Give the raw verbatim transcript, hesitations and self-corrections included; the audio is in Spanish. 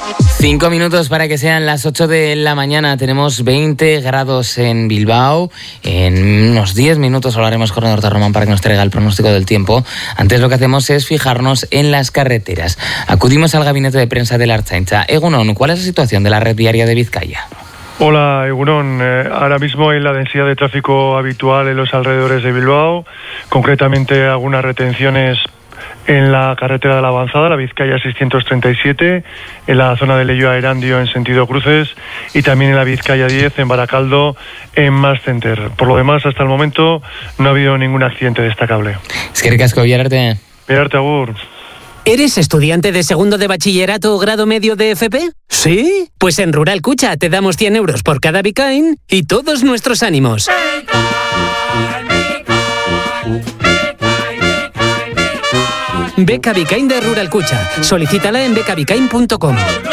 Cinco minutos para que sean las ocho de la mañana. Tenemos veinte grados en Bilbao. En unos diez minutos hablaremos con Horta Román para que nos traiga el pronóstico del tiempo. Antes lo que hacemos es fijarnos en las carreteras. Acudimos al gabinete de prensa de la Ertzaintza. Egunon, ¿cuál es la situación de la red viaria de Vizcaya? Hola, Egunon. Eh, ahora mismo hay la densidad de tráfico habitual en los alrededores de Bilbao, concretamente algunas retenciones en la carretera de la Avanzada, la Vizcaya seiscientos treinta y siete, en la zona de Leioa a Erandio en sentido cruces y también en la Vizcaya diez en Baracaldo en Mass Center. Por lo demás, hasta el momento no ha habido ningún accidente destacable. Eskerrik asko, Biararte. Biararte, agur. ¿Eres estudiante de segundo de bachillerato o grado medio de F P? ¿Sí? Pues en Rural Cucha te damos cien euros por cada Bicain y todos nuestros ánimos. Beca Bicain de Rural Cucha. Solicítala en beca bicain punto com.